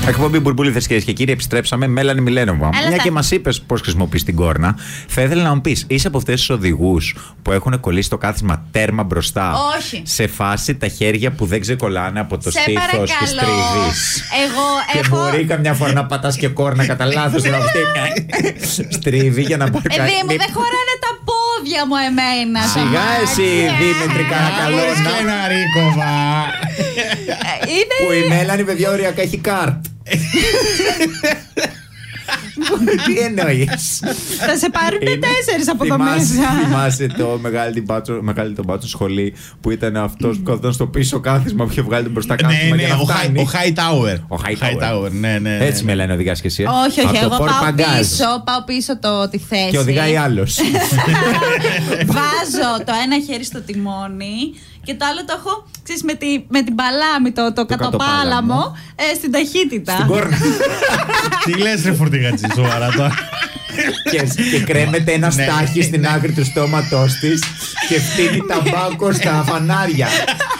Εκπομπή Μπουρμπούλιδες, κυρίες και κύριοι, επιστρέψαμε. Μέλανη Μιλένοβα. Μια και μας είπες πώς χρησιμοποιείς την κόρνα, θα ήθελα να μου πεις, είσαι από αυτές τους οδηγούς που έχουν κολλήσει το κάθισμα τέρμα μπροστά? Όχι. Σε φάση τα χέρια που δεν ξεκολλάνε από το στήθος και στρίβεις. Εγώ και μπορεί καμιά φορά να πατάς και κόρνα κατά λάθος να στρίβει για να πάρει κάτι. Δήμου, δεν χωράνε τα πόδια μου εμένα. Σιγά εσύ, Δήμητρη Καρακαλώνα. Που η Μέλανη, παιδιά, οριακά έχει κάρτ. Τι εννοείς? Θα σε πάρουν 4 από εδώ μέσα. Θυμάσαι το μεγάλη τον μπάτσο σχολή που ήταν αυτός που καθόταν στο πίσω κάθισμα που είχε βγάλει τον μπροστά κάθισμα για να φτάνει? Ο Hightower. Ο Hightower. Ναι. Έτσι με λένε, οδηγάς και εσύ. Όχι, εγώ πάω πίσω τη θέση. Και οδηγάει άλλος. Βάζω το ένα χέρι στο τιμόνι και το άλλο το έχω, ξέρεις, με την παλάμη, το κατοπάλαμο στην ταχύτητα. Στην κόρνα. Τι λες ρε φορτηγατζή, σοβαρά τώρα? Και κρέμεται ένα στάχι στην άκρη του στόματός της και φτύνει ταμπάκο στα φανάρια.